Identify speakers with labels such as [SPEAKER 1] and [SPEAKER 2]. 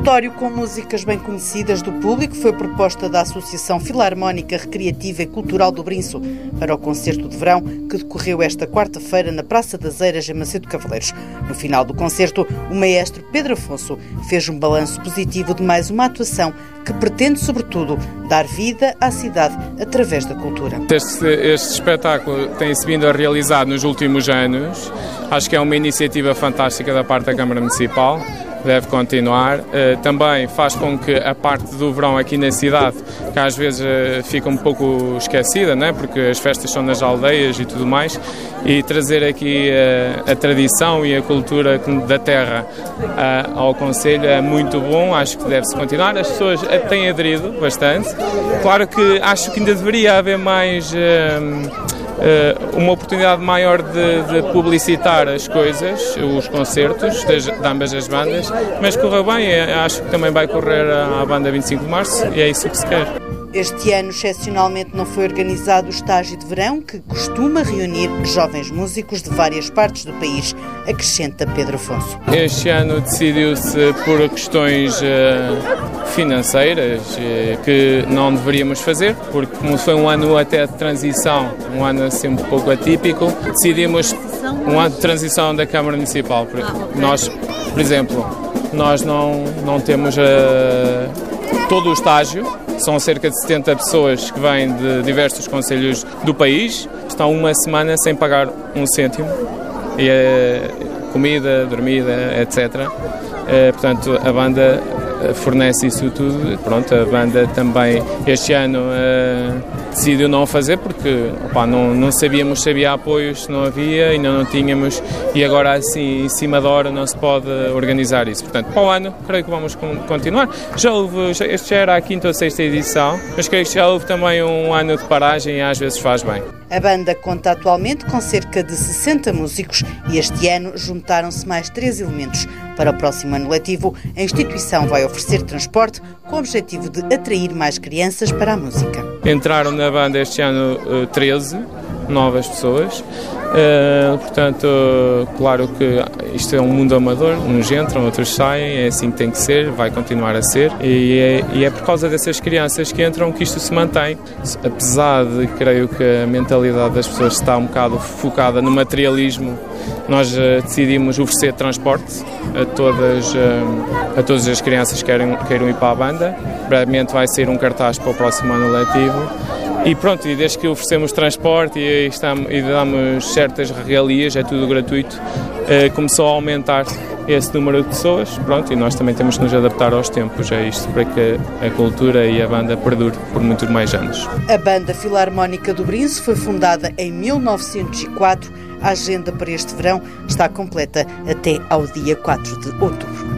[SPEAKER 1] repertório com músicas bem conhecidas do público foi proposta da Associação Filarmónica Recreativa e Cultural do Brinço para o concerto de verão que decorreu esta quarta-feira na Praça das Eiras, em Macedo Cavaleiros. No final do concerto, o maestro Pedro Afonso fez um balanço positivo de mais uma atuação que pretende, sobretudo, dar vida à cidade através da cultura.
[SPEAKER 2] Este espetáculo tem-se vindo a realizar nos últimos anos. Acho que é uma iniciativa fantástica da parte da Câmara Municipal. Deve continuar. Também faz com que a parte do verão aqui na cidade, que às vezes fica um pouco esquecida, né? Porque as festas são nas aldeias e tudo mais, e trazer aqui a tradição e a cultura da terra ao Concelho é muito bom. Acho que deve-se continuar. As pessoas têm aderido bastante. Claro que acho que ainda deveria haver mais uma oportunidade maior de publicitar as coisas, os concertos de ambas as bandas, mas correu bem. Acho que também vai correr à banda 25 de março e é isso que se quer.
[SPEAKER 1] Este ano, excepcionalmente, não foi organizado o estágio de verão que costuma reunir jovens músicos de várias partes do país, acrescenta Pedro Afonso.
[SPEAKER 2] Este ano decidiu-se por questões financeiras que não deveríamos fazer, porque como foi um ano até de transição, um ano assim um pouco atípico, decidimos um ano de transição da Câmara Municipal. Nós, por exemplo, nós não temos todo o estágio. São cerca de 70 pessoas que vêm de diversos concelhos do país. Estão uma semana sem pagar um cêntimo. E comida, dormida, etc. Portanto, a banda fornece isso tudo. Pronto, a banda também este ano decidiu não fazer porque não sabíamos se havia apoios, se não havia, ainda não tínhamos, e agora assim em cima da hora não se pode organizar isso. Portanto, para o ano creio que vamos continuar. Este já era a 5ª ou 6ª edição, mas creio que já houve também um ano de paragem e às vezes faz bem.
[SPEAKER 1] A banda conta atualmente com cerca de 60 músicos e este ano juntaram-se mais 3 elementos. Para o próximo ano letivo, a instituição vai oferecer transporte com o objetivo de atrair mais crianças para a música.
[SPEAKER 2] Entraram na banda este ano 13 novas pessoas. Portanto, claro que isto é um mundo amador, uns entram, outros saem, é assim que tem que ser, vai continuar a ser, e é por causa dessas crianças que entram que isto se mantém, apesar de creio que a mentalidade das pessoas está um bocado focada no materialismo. Nós decidimos oferecer transporte a todas as crianças que queiram ir para a banda. Brevemente vai sair um cartaz para o próximo ano letivo. E pronto, e desde que oferecemos transporte e damos certas regalias, é tudo gratuito, começou a aumentar esse número de pessoas, pronto, e nós também temos que nos adaptar aos tempos, é isto, para que a cultura e a banda perdure por muitos mais anos.
[SPEAKER 1] A Banda Filarmónica do Brinço foi fundada em 1904. A agenda para este verão está completa até ao dia 4 de outubro.